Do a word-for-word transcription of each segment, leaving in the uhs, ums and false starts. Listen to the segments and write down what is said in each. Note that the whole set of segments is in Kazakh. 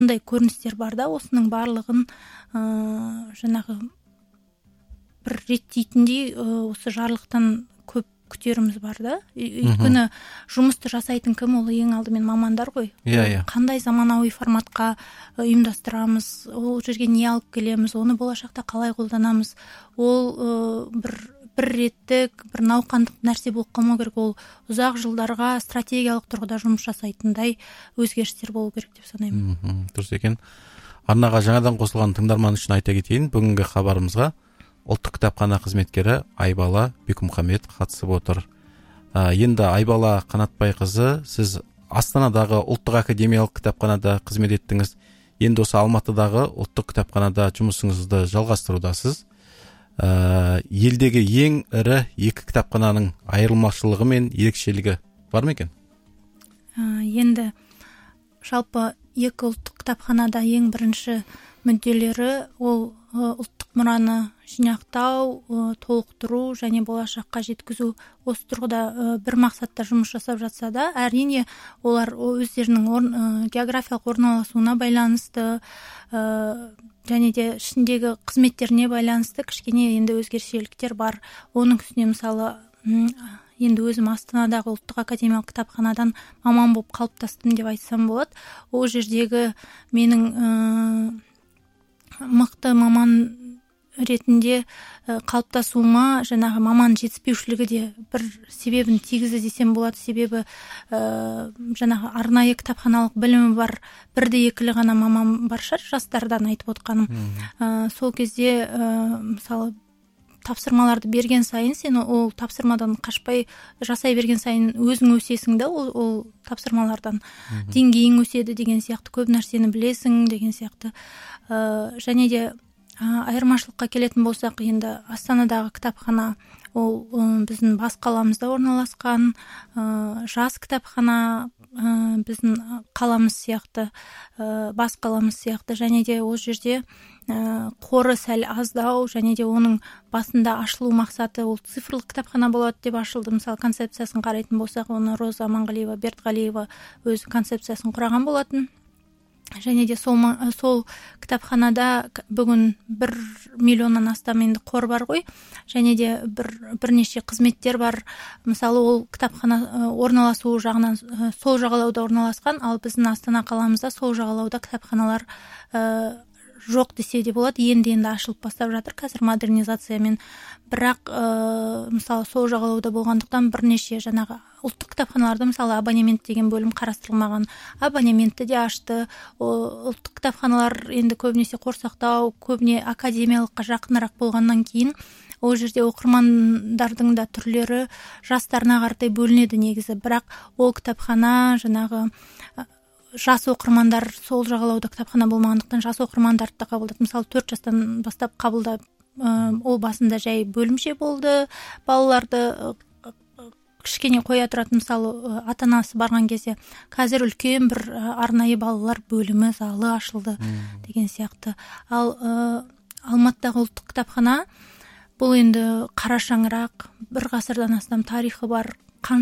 Бұндай көріністер бар да, осының барлығын жаңағы бір реттейтіндей осы жарлықтан көп күтеріміз бар да. Өйткені жұмысты жасайтын кім? Ол ең алдымен мамандар ғой. Иә, иә. Қандай заманауи форматқа ұйымдастырамыз, ол жерге не алып келеміз, оны болашақта қалай қолданамыз. Ол бір бір реттік, бір науқандық нәрсе болып қалмау керек. Ол ұзақ жылдарға стратегиялық тұрғыда жұмыс жасайтындай өзгерістер болу керек деп санаймын. Дұрыс екен. Арнаға жаңадан қосылған тыңдарман үшін айта кетейін, бүгінгі хабарымызға Ұлттық кітапхана қызметкері Айбала Бекмұхамед қатысып отыр. Енді Айбала Қанатбайқызы, сіз Астанадағы Ұлттық академиялық кітапханада қызмет еттіңіз. Енді осы Алматыдағы Ұлттық кітапханада жұмысыңызды жалғастырудасыз. Елдегі ең ірі екі кітапхананың айырмашылығы мен ерекшелігі бар ма екен? Енді жалпы екі ұлттық кітапханада ең бірінші мүдделері ол ұлттық мұраны жинақтау, толықтыру және болашаққа жеткізу. Осы тұрғыда бір мақсатта жұмыс жасап жатса да, әрине олар өздерінің географиялық орналасуына байланысты және де ішіндегі қызметтеріне байланысты кішкене енді өзгершеліктер бар. Оның үстіне мысалы енді өзім Астанадағы Ұлттық академиялық кітапханадан маман болып қалыптастым деп айтсам болады. Ол жердегі менің мықты маман ретінде қалыптасуыма жаңағы маман жетіспеушілігі де бір себебін тигізді десем болады. Себебі жаңағы арнайы кітапханалық білімі бар бірде екілі ғана маман бар шығар, жастардан айтып отқаным. Сол кезде мысалы тапсырмаларды берген сайын сен ол тапсырмадан қашпай жасай берген сайын өзің өсесің да, ол, ол тапсырмалардан деңгейің өседі деген сияқты, көп нәрсені білесің деген сияқты. Және де айырмашылыққа келетін болсақ, енді Астанадағы кітапхана ол біздің бас қаламызда орналасқан, жас кітапхана біздің қаламыз сияқты, бас қаламыз сияқты, және де ол жерде қоры сәл аздау, және де оның басында ашылу мақсаты ол цифрлық кітапхана болады деп ашылды. Мысалы концепциясын қарайтын болсақ, оны Роза Аманғалиева Бердғалиева өз концепциясын құраған болатын. Және де сол, сол кітапханада бүгін бір миллионнан астам енді қор бар ғой, және де бір, бірнеше қызметтер бар. Мысалы ол кітапхана орналасуы жағынан сол жағалауда орналасқан, ал біздің Астана қаламызда сол жағалауда кітапханалар жоқ десе де болады. Енді-енді ашылып бастап жатыр қазір модернизациямен. Бірақ ә, мысалы сол жағалауда болғандықтан бірнеше жаңағы ұлттық кітапханаларда мысалы абонемент деген бөлім қарастырылмаған. Абонементті де ашты. Ұлттық кітапханалар енді көбінесе қорсақтау, көбіне академиялыққа жақынырақ болғаннан кейін ол жерде оқырмандардың да түрлері жастарына қаратай бөлінеді негізі. Бірақ ол кітапхана жаңағы жас оқырмандар сол жағалауда кітапхана болмағандықтан жас оқырмандарды да қабылдады. Мысалы төрт жастан бастап қабылдап, ол басында жай бөлімше болды. Балаларды кішкене қоя тұратын, мысалы ата-анасы барған кезде қазір үлкен бір арнайы балалар бөлімі, залы ашылды деген сияқты. Ал Алматыдағы ұлттық кітапхана бұл енді қара шаңырақ, бір ғасырдан астам тарихы бар,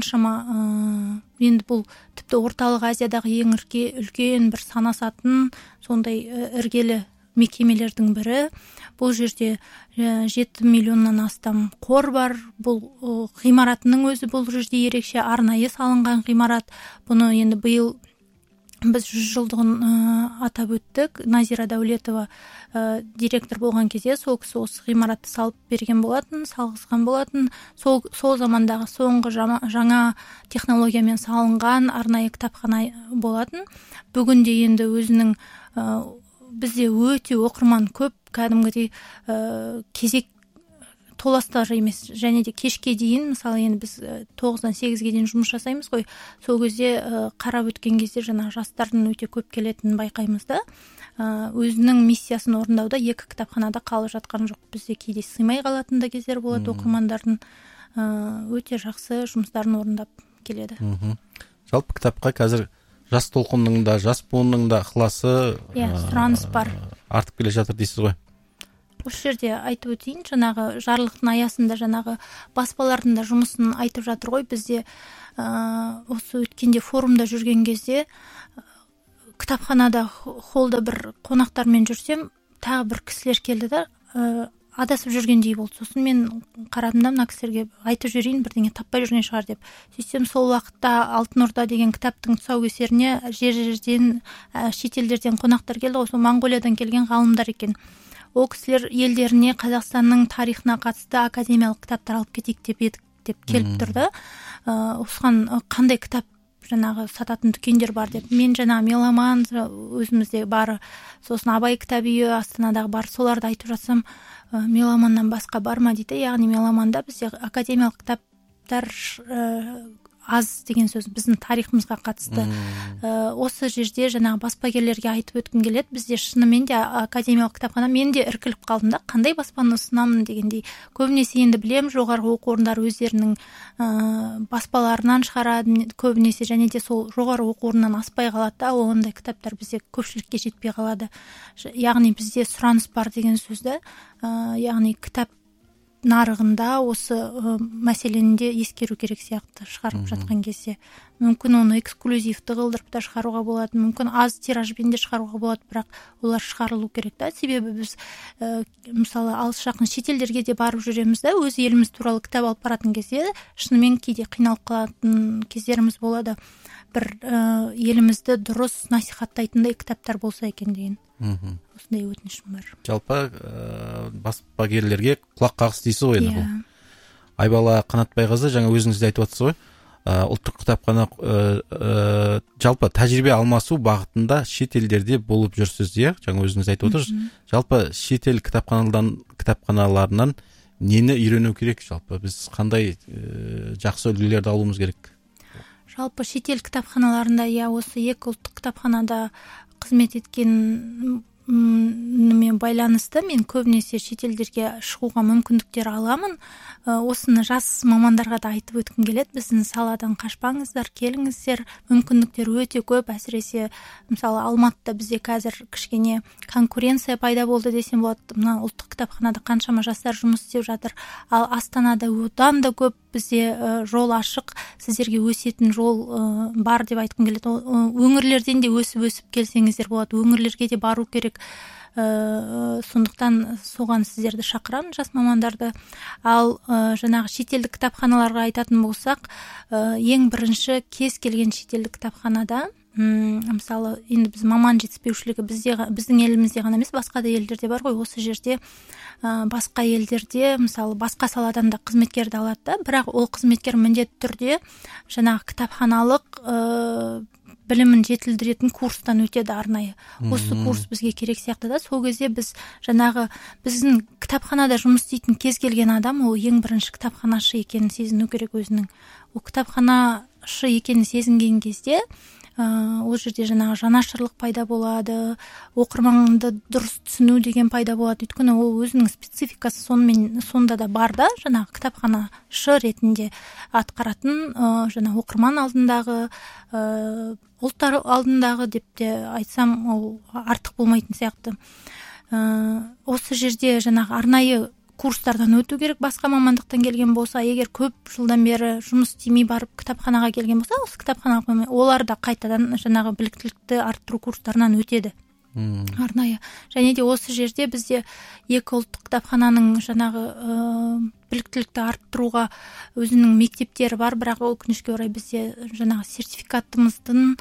қаншама енді бұл тіпті орталық Азиядағы ең үлкен бір санасатын сондай іргелі мекемелердің бірі. Бұл жерде жеті миллионнан астам қор бар. Бұл ғимаратының өзі бұл жерде ерекше арнайы салынған ғимарат. Бұны енді биыл біз жүз жылдығын атап өттік. Назира Дәулетова директор болған кезде сол кісі осы ғимаратты салып берген болатын, салғызған болатын. Сол, сол замандағы соңғы жама, жаңа технологиямен салынған арнайы кітапхана болатын. Бүгінде енді өзінің бізде өте оқырман көп, кәдімгідей кезек толастар емес, және де кешке дейін, мысалы енді біз тоғыздан сегізге дейін жұмыс жасаймыз ғой, сол кезде қарап өткен кезде жаңа жастардың өте көп келетінін байқаймыз да. Өзінің миссиясын орындауда екі кітапханада қалып жатқан жоқ. Бізде кейде сыймай қалатын да кездер болады, оқырмандардың өте жақсы жұмыстарын орындап келеді. Жалпы кітапқа қазір жас толқынның да, жас буынның да ықыласы сұраныс бар. Артып келе жатыр дейсіз ғой. Осы жерде айтып өтейін, жаңағы жарлықтың аясында жаңағы баспалардың да жұмысын айтып жатыр ғой. Бізде осы өткенде форумда жүрген кезде кітапханада холлда бір қонақтармен жүрсем, тағы бір кісілер келді да, адасып жүргендей болды. Сосын мен қарадым да, мына кісілерге айтып жіберейін, бірдеңе таппай жүрген шығар деп. Сөйтсем сол уақытта Алтын Орда деген кітаптың тұсаукесеріне жер-жерден, шетелдерден қонақтар келді ғой, сол Моңғолиядан келген ғалымдар екен. Ол кісілер елдеріне Қазақстанның тарихына қатысты академиялық кітаптар алып кетейік деп едік деп келіп тұрды. Осыған қандай кітап жаңағы сататын дүкендер бар деп. Мен жаңағы меломан өзімізде бар, сосын Абай кітап үйі Астанадағы бар, соларды айтып жатсам, меломаннан басқа бар ма дейді. Яғни меломанда бізде академиялық кітаптар аз деген сөз, біздің тарихымызға қатысты. Осы жерде жаңағы баспагерлерге айтып өткім келеді. Бізде шынымен де академиялық кітапхана, мен де іркіліп қалдым да, қандай баспаны ұсынамын дегендей. Көбінесе енді білем, жоғарғы оқу орындары өздерінің баспаларынан шығарады, көбінесе және де сол жоғарғы оқу орнынан аспай қалады да, ондай кітаптар бізде көпшілікке жетпей қалады. Яғни бізде сұраныс бар деген сөзді, яғни кітап нарығында осы мәселені де ескеру керек сияқты шығарып жатқан кезде. Мүмкін оны эксклюзивті қылдырып та шығаруға болады, мүмкін аз тиражбен де шығаруға болады, бірақ олар шығарылу керек та. Себебі біз мысалы алыс жақын шетелдерге де барып жүреміз да, өз еліміз туралы кітап алып баратын кезде шынымен кейде қиналып қалатын кездеріміз болады. Бір елімізді дұрыс насихаттайтындай кітаптар болса екен деген. Осындай өтінішім бар. Жалпы баспагерлерге құлақ қағыс дейсіз ғой енді бұл. Айбала Қанатбайқызы, жаңа өзіңіз де айтып отырсыз ғой, ұлттық кітапхана жалпы тәжірибе алмасу бағытында шетелдерде болып жүрсіз, иә? Жаңа өзіңіз айтып отырсыз. Жалпы шетел кітапханаларынан нені үйрену керек жалпы? Біз қандай жақсы үлгілерді алуымыз керек? Жалпы шетел кітапханаларында, я осы екі ұлттық кітапханада қызмет еткен мен байланысты мен көбінесе шетелдерге шығуға мүмкіндіктер аламын. Осыны жас мамандарға да айтып өткім келеді. Біздің саладан қашпаңыздар, келіңіздер. Мүмкіндіктер өте көп. Әсіресе мысалы Алматыда бізде қазір кішкене конкуренция пайда болды десем болады. Мына ұлттық кітапханада қаншама жастар жұмыс істеп жатыр. Ал Астанада одан да көп бізде жол ашық, сіздерге өсетін жол бар деп айтқым келеді. Өңірлерден де өсіп-өсіп келсеңіздер болады. Өңірлерге де бару керек. Сондықтан соған сіздерді шақырамын, жас мамандарды. Ал жаңағы шетелдік кітапханаларға айтатын болсақ, ең бірінші кез келген шетелдік кітапханада, мысалы, енді біз маман жетіспеушілігі бізде, біздің елімізде ғана емес, басқа да елдерде бар ғой. Осы жерде басқа елдерде, мысалы, басқа саладан да қызметкерді алады да, бірақ ол қызметкер міндетті түрде жаңағы кітапханалық білімін жетілдіретін курстан өтеді арнайы. Осы курс бізге керек сияқты да. Сол кезде біз жаңағы біздің кітапханада жұмыс істейтін кез келген адам, ол ең бірінші кітапханашы екенін сезіну керек өзінің. Ол кітапханашы екенін сезінген кезде ол жерде жаңағы жанашырлық пайда болады, оқырманды дұрыс түсіну деген пайда болады. Өйткені ол өзінің спецификасы сонымен сонда да бар да, жаңағы кітапханашы ретінде атқаратын жаңағы оқырман алдындағы, ұлттар алдындағы деп те айтсам, ол артық болмайтын сияқты. Осы жерде жаңағы арнайы курстардан өту керек. Басқа мамандықтан келген болса, егер көп жылдан бері жұмыс істемей барып кітапханаға келген болса, осы кітапханаға олар да қайтадан жаңағы біліктілікті арттыру курстарынан өтеді. Арнайы. Және де осы жерде бізде екі ұлттық кітапхананың жаңағы біліктілікті арттыруға өзінің мектептері бар, бірақ өкінішке орай бізде жаңағы сертификатымыздың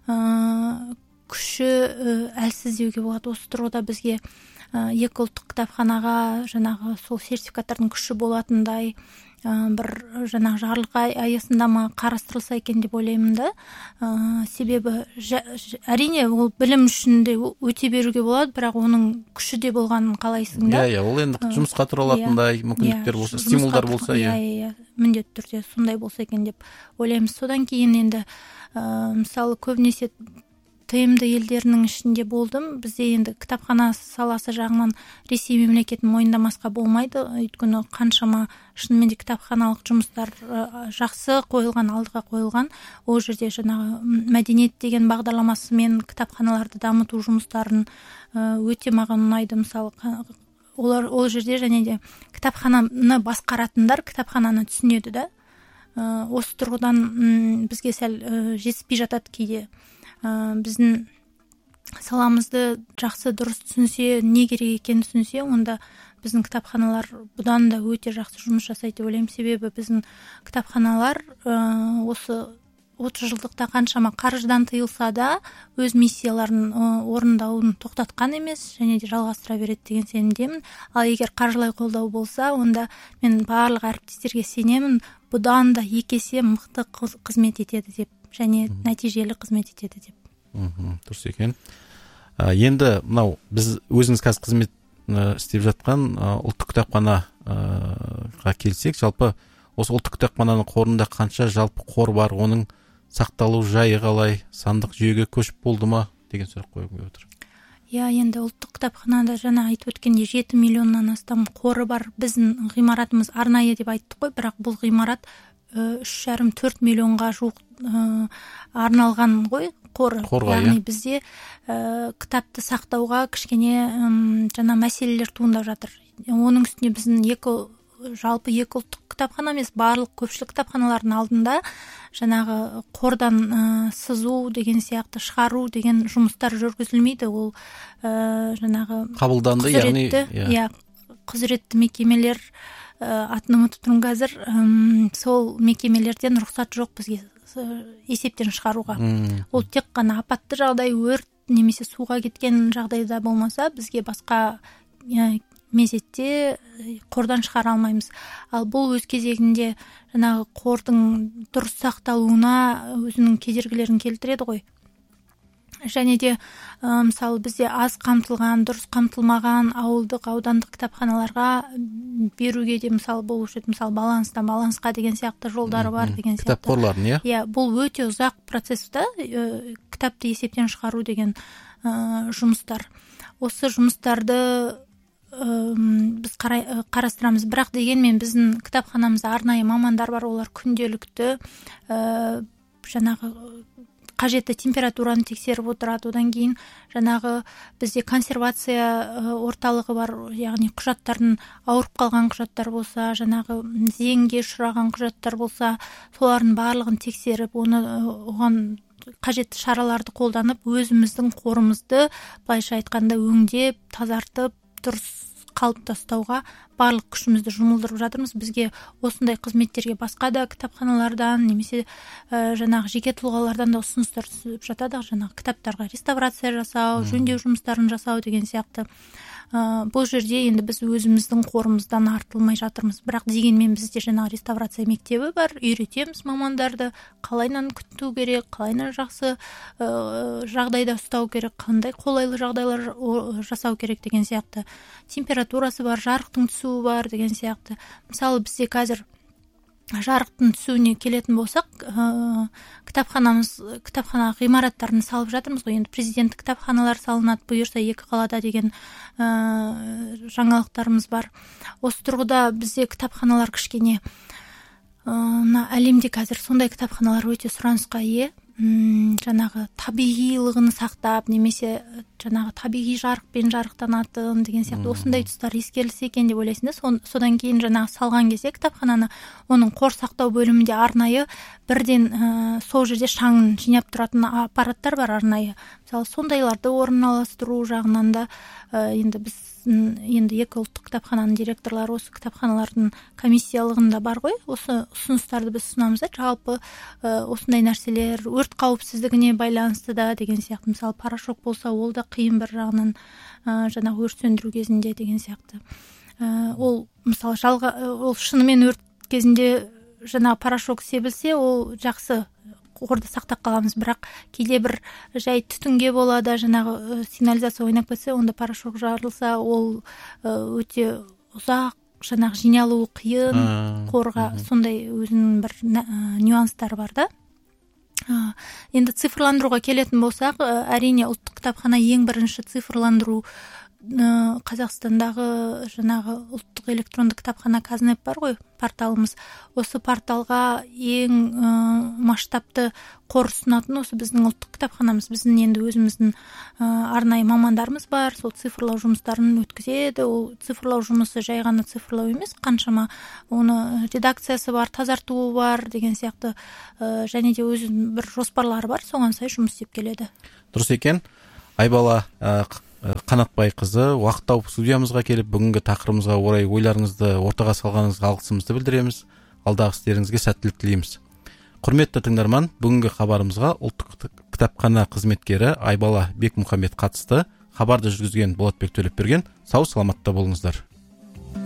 күші әлсіз деуге болады. Осы тұрғыда бізге екі ұлттық кітапханаға жаңағы сол сертификаттардың күші болатындай бір жаңағы жарлық аясында ма қарастырылса екен деп ойлаймын да. Себебі әрине ол білім үшін де өте беруге болады, бірақ оның күші де болғанын қалайсың да. Иә, ол енді жұмысқа тұра алатындай мүмкіндіктер болса, стимулдар болса, иә. Иә, міндетті түрде сондай болса екен деп ойлаймыз. Содан кейін енді мысалы көбінесе тмд елдерінің ішінде болдым. Бізде енді кітапхана саласы жағынан Ресей мемлекетін мойындамасқа болмайды. Өйткені қаншама шынымен де кітапханалық жұмыстар жақсы қойылған, алдыға қойылған. Ол жерде жаңағы мәдениет деген бағдарламасымен кітапханаларды дамыту жұмыстарын өте маған ұнайды. Мысалы, олар ол жерде және де кітапхананы басқаратындар кітапхананы түсінеді да. Осы тұрғыдан бізге сәл жетіспей жатады кейде. Біздің саламызды жақсы дұрыс түсінсе, не керек екенін түсінсе, онда біздің кітапханалар бұдан да өте жақсы жұмыс жасайды деп ойлаймын. Себебі біздің кітапханалар ә, осы отыз жылдықта қаншама қаржыдан тыйылса да өз миссияларын орындауын тоқтатқан емес, және де жалғастыра береді деген сенімдемін. Ал егер қаржылай қолдау болса, онда мен барлық әріптестерге сенемін, бұдан да екі есе мықты қызмет етеді деп, және нәтижелі қызмет етеді деп. Дұрыс екен. Енді мынау біз өзіңіз қазір қызмет істеп жатқан ұлттық кітапханаға келсек, жалпы осы ұлттық кітапхананың қорында қанша жалпы қор бар, оның сақталу жайы қалай, сандық жүйеге көшіп болды ма деген сұрақ қойғым келіп отыр. Иә, енді ұлттық кітапханада жаңа айтып өткенде жеті миллионнан астам қоры бар. Біздің ғимаратымыз арнайы деп айттық қой, бірақ бұл ғимарат үш жарым төрт миллионға жуық арналған ғой қоры. Яғни бізде кітапты сақтауға кішкене жаңа мәселелер туындап жатыр. Оның үстіне біздің екі жалпы екі ұлттық кітапхана емес, барлық көпшілік кітапханалардың алдында жаңағы қордан ә, сызу деген сияқты, шығару деген жұмыстар жүргізілмейді. Ол ә, жаңағы қабылданды, яғни иә, құзыретті мекемелер ә, атын ұмытып тұрмын қазір, ә, сол мекемелерден рұқсат жоқ бізге есептен шығаруға. Hmm. Ол тек қана апатты жағдай, өрт немесе суға кеткен жағдайда болмаса, бізге басқа ә, мезетте қордан шығара алмаймыз. Ал бұл өз кезегінде жаңағы қордың дұрыс сақталуына өзінің кедергілерін келтіреді ғой. Және де ә, мысалы бізде аз қамтылған, дұрыс қамтылмаған ауылдық, аудандық кітапханаларға беруге де мысалы болушы еді. Мысалы баланстан балансқа деген сияқты жолдары бар деген сияқты. Кітап қорларын, иә? Иә, бұл өте ұзақ процесста ә, кітапты есептен шығару деген ә, жұмыстар. Осы жұмыстарды біз қарай, қарастырамыз, бірақ дегенмен біздің кітапханамызда арнайы мамандар бар, олар күнделікті ә, жаңағы қажетті температураны тексеріп отырады. Одан кейін жаңағы бізде консервация орталығы бар, яғни құжаттардың ауырып қалған құжаттар болса, жаңағы зиянге ұшыраған құжаттар болса, солардың барлығын тексеріп, оны оған қажетті шараларды қолданып, өзіміздің қорымызды былайша айтқанда өңдеп, тазартып, дұрыс қалыпта ұстауға барлық күшімізді жұмылдырып жатырмыз. Бізге осындай қызметтерге басқа да кітапханалардан немесе ә, жаңағы жеке тұлғалардан да ұсыныстар түсіп жатады. Жаңағы кітаптарға реставрация жасау, жөндеу жұмыстарын жасау деген сияқты. Ә, бұл жерде енді біз өзіміздің қорымыздан артылмай жатырмыз. Бірақ дегенмен бізде жаңағы реставрация мектебі бар, үйретеміз мамандарды, қалайынан күту керек, қалайынан жақсы ә, жағдайда ұстау керек, қандай қолайлы жағдайлар жасау керек деген сияқты. Температурасы бар, жарықтың түсуі бар деген сияқты. Мысалы бізде қазір жарықтың түсуіне келетін болсақ, ә, кітапханамыз, кітапхана ғимараттарын салып жатырмыз ғой. Енді президент кітапханалар салынады, бұйырса екі қалада деген ә, жаңалықтарымыз бар. Осы тұрғыда бізде кітапханалар кішкене ә, әлемде қазір сондай кітапханалар өте сұранысқа ие. Жаңағы табиғилығын сақтап, немесе жаңағы табиғи жарықпен жарықтанатын деген сияқты осындай тұстар ескерілсе екен деп ойлайсың да. Содан кейін жаңағы салған кезде кітапхананы, оның қор сақтау бөлімінде арнайы бірден ә, сол жерде шаңын жинап тұратын аппараттар бар арнайы. Мысалы сондайларды орналастыру жағынан да ә, енді біз енді екі ұлттық кітапхананың директорлары осы кітапханалардың комиссиялығында бар ғой. Осы ұсыныстарды біз ұсынамыз да, жалпы ә, осындай нәрселер өрт қауіпсіздігіне байланысты да деген сияқты. Мысалы порошок болса, ол да қиын бір жағынан ә, жаңағы өрт сөндіру кезінде деген сияқты. Ә, ол мысалы жалға, ол шынымен өрт кезінде жаңағы порошок себілсе, ол жақсы қорды сақтап қаламыз, бірақ кейде бір жай түтінге болады, жаңағы сигнализация ойнап кетсе, онда порошок жарылса, ол өте ұзақ жаңағы жиналуы қиын қорға, сондай өзінің бір нюанстары бар да. Енді цифрландыруға келетін болсақ, әрине ұлттық кітапхана ең бірінші цифрландыру Қазақстандағы жаңағы ұлттық электронды кітапхана Казнеп бар ғой, порталымыз. Осы порталға ең ә, масштабты қор ұсынатын осы біздің ұлттық кітапханамыз. Біздің енді өзіміздің ә, арнайы мамандарымыз бар, сол цифрлау жұмыстарын өткізеді. Ол цифрлау жұмысы жай ғана цифрлау емес, қаншама оны редакциясы бар, тазартуы бар деген сияқты, ә, және де өзінің бір жоспарлары бар, соған сай жұмыс істеп келеді. Дұрыс екен. Айбала Қанатбайқызы уақыт тауып студиямызға келіп, бүгінгі тақырыбымызға орай ойларыңызды ортаға салғаныңызға алғысымызды білдіреміз. Алдағы істеріңізге сәттілік тілейміз. Құрметті тыңдарман, бүгінгі хабарымызға ұлттық кітапхана қызметкері Айбала Бекмұхамбет қатысты. Хабарды жүргізген Болатбек Төлепберген. Сау саламатта болыңыздар.